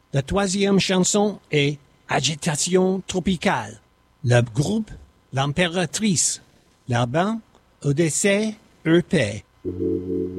La troisième chanson est Agitation tropicale. Le groupe L'Impératrice. L'album Odyssée EP.